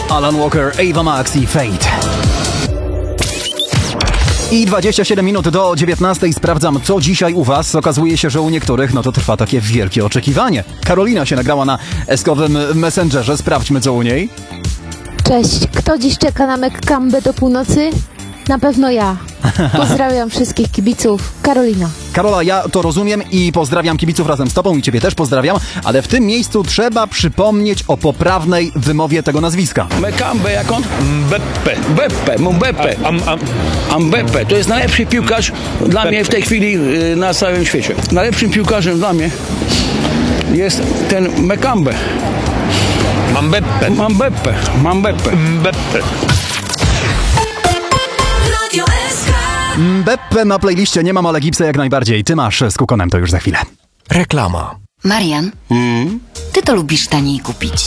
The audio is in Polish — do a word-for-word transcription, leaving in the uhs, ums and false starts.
Alan Walker, Ava Max i Fate. I dwadzieścia siedem minut do dziewiętnastej. Sprawdzam, co dzisiaj u was. Okazuje się, że u niektórych no to trwa takie wielkie oczekiwanie. Karolina się nagrała na eskowym Messengerze. Sprawdźmy, co u niej. Cześć, kto dziś czeka na Mekkambę do północy? Na pewno ja. Pozdrawiam wszystkich kibiców. Karolina. Karola, ja to rozumiem i pozdrawiam kibiców razem z tobą i ciebie też pozdrawiam, ale w tym miejscu trzeba przypomnieć o poprawnej wymowie tego nazwiska. Mekkambę jak on? Mbappé. Mbappé, Mbappé. Am, am, Mbappé. To jest najlepszy piłkarz dla mnie w tej chwili y, na całym świecie. Najlepszym piłkarzem dla mnie jest ten Mekkambę. Mbappé. Mbappé. Mbappé. Mbappé. Mbappé na playliście nie mam, ale Gipsa jak najbardziej. Ty masz z Kukonem, to już za chwilę. Reklama. Marian, Mm. ty to lubisz taniej kupić.